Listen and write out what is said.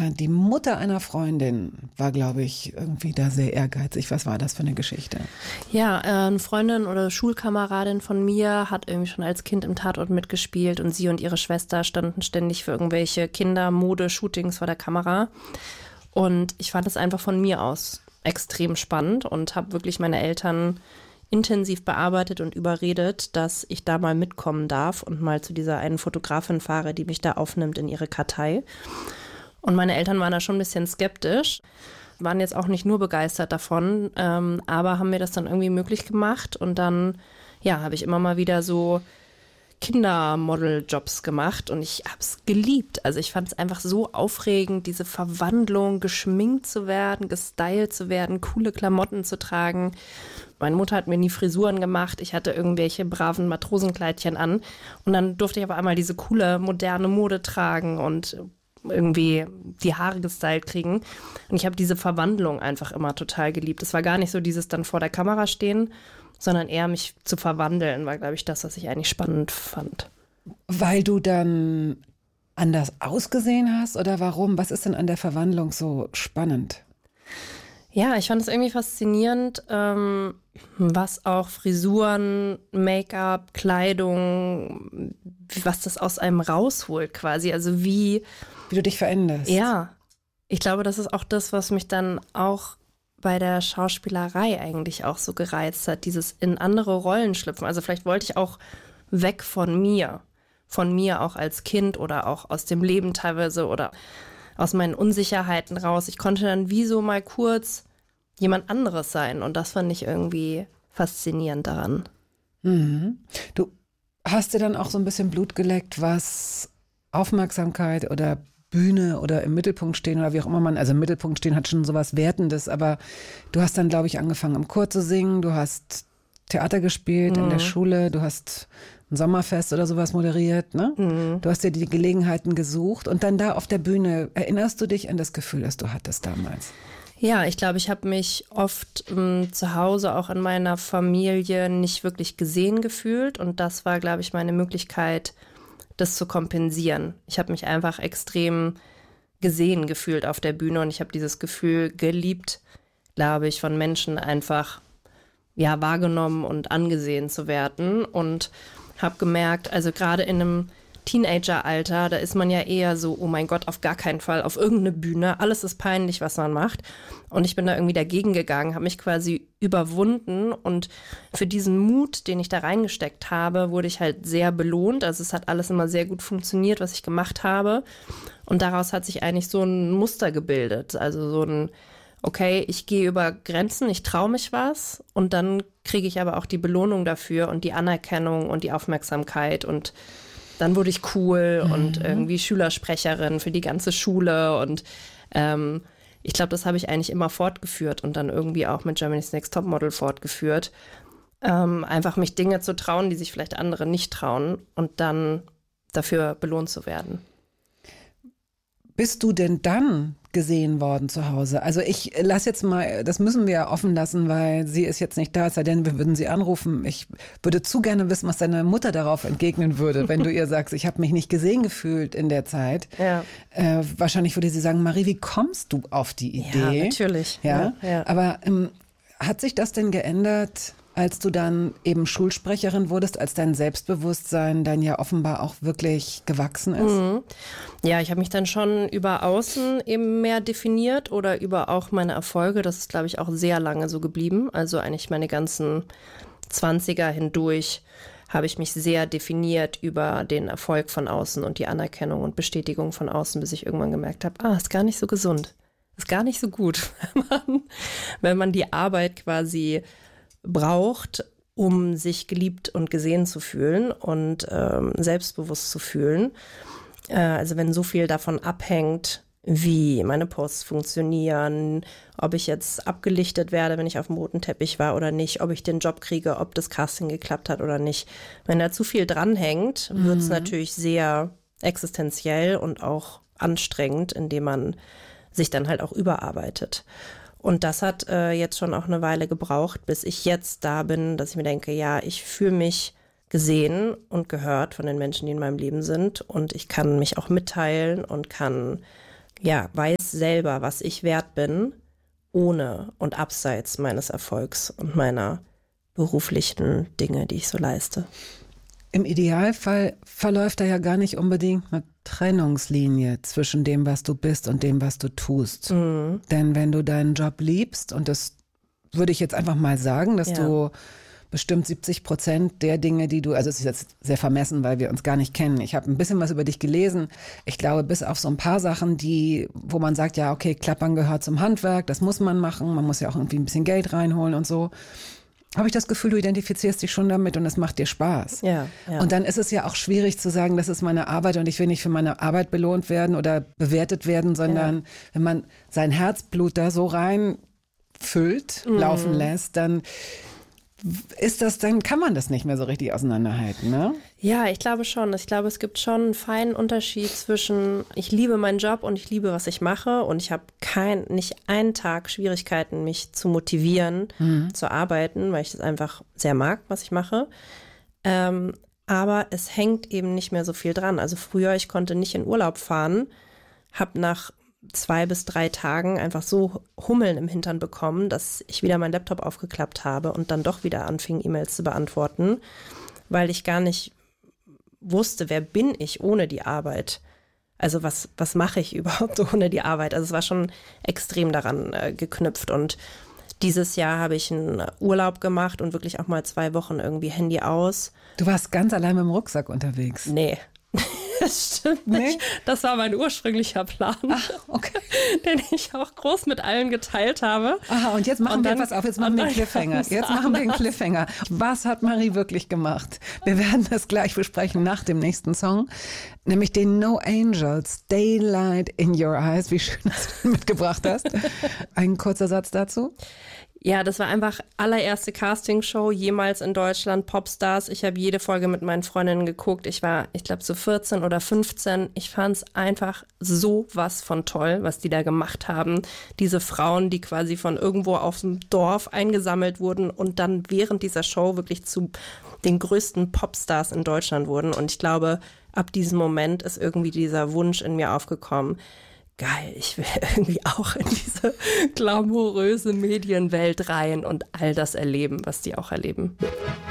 die Mutter einer Freundin war, glaube ich, irgendwie da sehr ehrgeizig. Was war das für eine Geschichte? Ja, eine Freundin oder Schulkameradin von mir hat irgendwie schon als Kind im Tatort mitgespielt und sie und ihre Schwester standen ständig für irgendwelche Kinder-Mode-Shootings vor der Kamera. Und ich fand es einfach von mir aus extrem spannend und habe wirklich meine Eltern intensiv bearbeitet und überredet, dass ich da mal mitkommen darf und mal zu dieser einen Fotografin fahre, die mich da aufnimmt in ihre Kartei. Und meine Eltern waren da schon ein bisschen skeptisch, waren jetzt auch nicht nur begeistert davon, aber haben mir das dann irgendwie möglich gemacht. Und dann, ja, habe ich immer mal wieder so Kindermodel-Jobs gemacht und ich habe es geliebt. Also ich fand es einfach so aufregend, diese Verwandlung, geschminkt zu werden, gestylt zu werden, coole Klamotten zu tragen. Meine Mutter hat mir nie Frisuren gemacht, ich hatte irgendwelche braven Matrosenkleidchen an und dann durfte ich aber einmal diese coole, moderne Mode tragen und irgendwie die Haare gestylt kriegen. Und ich habe diese Verwandlung einfach immer total geliebt. Es war gar nicht so dieses dann vor der Kamera stehen, sondern eher mich zu verwandeln, war, glaube ich, das, was ich eigentlich spannend fand. Weil du dann anders ausgesehen hast oder warum? Was ist denn an der Verwandlung so spannend? Ja, ich fand es irgendwie faszinierend, was auch Frisuren, Make-up, Kleidung, was das aus einem rausholt quasi. Also wie du dich veränderst. Ja, ich glaube, das ist auch das, was mich dann auch bei der Schauspielerei eigentlich auch so gereizt hat, dieses in andere Rollen schlüpfen. Also vielleicht wollte ich auch weg von mir auch als Kind oder auch aus dem Leben teilweise oder aus meinen Unsicherheiten raus. Ich konnte dann wie so mal kurz jemand anderes sein und das fand ich irgendwie faszinierend daran. Mhm. Du hast dir dann auch so ein bisschen Blut geleckt, was Aufmerksamkeit oder Bühne oder im Mittelpunkt stehen oder wie auch immer man, also im Mittelpunkt stehen hat schon sowas Wertendes, aber du hast dann, glaube ich, angefangen im Chor zu singen, du hast Theater gespielt in der Schule, du hast ein Sommerfest oder sowas moderiert, ne? Du hast dir die Gelegenheiten gesucht und dann da auf der Bühne, erinnerst du dich an das Gefühl, das du hattest damals? Ja, ich glaube, ich habe mich oft zu Hause auch in meiner Familie nicht wirklich gesehen gefühlt und das war, glaube ich, meine Möglichkeit, das zu kompensieren. Ich habe mich einfach extrem gesehen gefühlt auf der Bühne und ich habe dieses Gefühl geliebt, glaube ich, von Menschen einfach ja wahrgenommen und angesehen zu werden und habe gemerkt, also gerade in einem Teenageralter, da ist man ja eher so, oh mein Gott, auf gar keinen Fall auf irgendeine Bühne, alles ist peinlich, was man macht. Und ich bin da irgendwie dagegen gegangen, habe mich quasi überwunden und für diesen Mut, den ich da reingesteckt habe, wurde ich halt sehr belohnt. Also es hat alles immer sehr gut funktioniert, was ich gemacht habe. Und daraus hat sich eigentlich so ein Muster gebildet, also so ein okay, ich gehe über Grenzen, ich traue mich was und dann kriege ich aber auch die Belohnung dafür und die Anerkennung und die Aufmerksamkeit und dann wurde ich cool und irgendwie Schülersprecherin für die ganze Schule und ich glaube, das habe ich eigentlich immer fortgeführt und dann irgendwie auch mit Germany's Next Topmodel fortgeführt. Einfach mich Dinge zu trauen, die sich vielleicht andere nicht trauen und dann dafür belohnt zu werden. Bist du denn dann gesehen worden zu Hause? Also ich lasse jetzt mal, das müssen wir ja offen lassen, weil sie ist jetzt nicht da, es sei denn, wir würden sie anrufen. Ich würde zu gerne wissen, was deine Mutter darauf entgegnen würde, wenn du ihr sagst, ich habe mich nicht gesehen gefühlt in der Zeit. Ja. Wahrscheinlich würde sie sagen, Marie, wie kommst du auf die Idee? Ja, natürlich. Ja? Ja. Aber hat sich das denn geändert, als du dann eben Schulsprecherin wurdest, als dein Selbstbewusstsein dann ja offenbar auch wirklich gewachsen ist? Ja, ich habe mich dann schon über Außen eben mehr definiert oder über auch meine Erfolge. Das ist, glaube ich, auch sehr lange so geblieben. Also eigentlich meine ganzen 20er hindurch habe ich mich sehr definiert über den Erfolg von außen und die Anerkennung und Bestätigung von außen, bis ich irgendwann gemerkt habe, ist gar nicht so gesund. Ist gar nicht so gut, wenn man die Arbeit quasi braucht, um sich geliebt und gesehen zu fühlen und selbstbewusst zu fühlen. Also wenn so viel davon abhängt, wie meine Posts funktionieren, ob ich jetzt abgelichtet werde, wenn ich auf dem roten Teppich war oder nicht, ob ich den Job kriege, ob das Casting geklappt hat oder nicht. Wenn da zu viel dranhängt, wird es natürlich sehr existenziell und auch anstrengend, indem man sich dann halt auch überarbeitet. Und das hat jetzt schon auch eine Weile gebraucht, bis ich jetzt da bin, dass ich mir denke, ja, ich fühle mich gesehen und gehört von den Menschen, die in meinem Leben sind und ich kann mich auch mitteilen und kann, ja, weiß weiß selber, was ich wert bin, ohne und abseits meines Erfolgs und meiner beruflichen Dinge, die ich so leiste. Im Idealfall verläuft da ja gar nicht unbedingt eine Trennungslinie zwischen dem, was du bist und dem, was du tust. Mhm. Denn wenn du deinen Job liebst, und das würde ich jetzt einfach mal sagen, dass du bestimmt 70% der Dinge, die du, also es ist jetzt sehr vermessen, weil wir uns gar nicht kennen. Ich habe ein bisschen was über dich gelesen. Ich glaube, bis auf so ein paar Sachen, wo man sagt, ja, okay, Klappern gehört zum Handwerk, das muss man machen. Man muss ja auch irgendwie ein bisschen Geld reinholen und so. Habe ich das Gefühl, du identifizierst dich schon damit und es macht dir Spaß. Ja. Und dann ist es ja auch schwierig zu sagen, das ist meine Arbeit und ich will nicht für meine Arbeit belohnt werden oder bewertet werden, sondern wenn man sein Herzblut da so reinfüllt, laufen lässt, dann kann man das nicht mehr so richtig auseinanderhalten, ne? Ja, ich glaube schon. Ich glaube, es gibt schon einen feinen Unterschied zwischen, ich liebe meinen Job und ich liebe, was ich mache und ich habe nicht einen Tag Schwierigkeiten, mich zu motivieren, zu arbeiten, weil ich das einfach sehr mag, was ich mache. Aber es hängt eben nicht mehr so viel dran. Also früher, ich konnte nicht in Urlaub fahren, habe nach 2 bis 3 Tagen einfach so Hummeln im Hintern bekommen, dass ich wieder meinen Laptop aufgeklappt habe und dann doch wieder anfing, E-Mails zu beantworten, weil ich gar nicht wusste, wer bin ich ohne die Arbeit? Also was mache ich überhaupt ohne die Arbeit? Also es war schon extrem daran geknüpft und dieses Jahr habe ich einen Urlaub gemacht und wirklich auch mal 2 Wochen irgendwie Handy aus. Du warst ganz allein mit dem Rucksack unterwegs? Nee. Das stimmt nicht. Das war mein ursprünglicher Plan, okay. Den ich auch groß mit allen geteilt habe. Aha, und jetzt machen wir einen Cliffhanger. Was hat Marie wirklich gemacht? Wir werden das gleich besprechen nach dem nächsten Song, nämlich den No Angels, Daylight in Your Eyes. Wie schön, dass du ihn mitgebracht hast. Ein kurzer Satz dazu. Ja, das war einfach allererste Castingshow jemals in Deutschland, Popstars. Ich habe jede Folge mit meinen Freundinnen geguckt. Ich war, ich glaube, so 14 oder 15. Ich fand es einfach so was von toll, was die da gemacht haben. Diese Frauen, die quasi von irgendwo aus dem Dorf eingesammelt wurden und dann während dieser Show wirklich zu den größten Popstars in Deutschland wurden. Und ich glaube, ab diesem Moment ist irgendwie dieser Wunsch in mir aufgekommen, geil, ich will irgendwie auch in diese glamouröse Medienwelt rein und all das erleben, was die auch erleben.